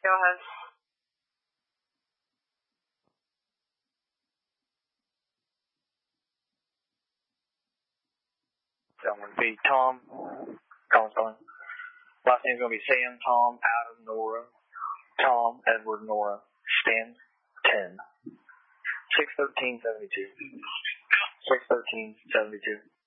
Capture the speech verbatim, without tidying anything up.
Go ahead. That one would be Tom. Tom's calling. Last name's going to be Sam, Tom, Adam, Nora, Tom, Edward, Nora, Stan, ten. six thirteen seventy-two. six thirteen seventy-two.